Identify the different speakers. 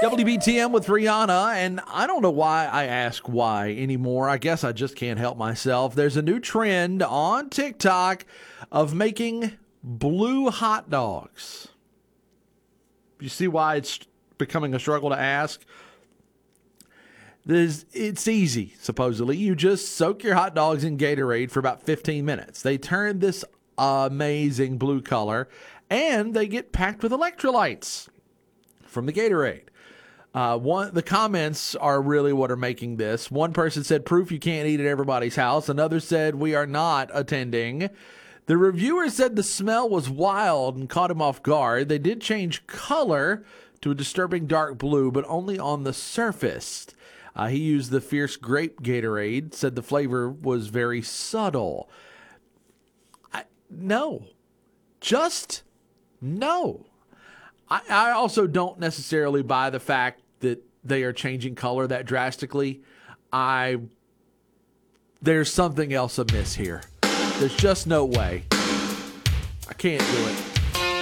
Speaker 1: WBTM with Rihanna, and I don't know why I ask why anymore. I guess I just can't help myself. There's a new trend on TikTok of making blue hot dogs. You see why it's becoming a struggle to ask? It's easy, supposedly. You just soak your hot dogs in Gatorade for about 15 minutes. They turn this amazing blue color, and they get packed with electrolytes from the Gatorade. The comments are really what are making this. One person said, proof you can't eat at everybody's house. Another said, we are not attending. The reviewer said the smell was wild and caught him off guard. They did change color to a disturbing dark blue, but only on the surface. He used the Fierce Grape Gatorade, said the flavor was very subtle. No. I also don't necessarily buy the fact that they are changing color that drastically. There's something else amiss here. There's just no way. I can't do it.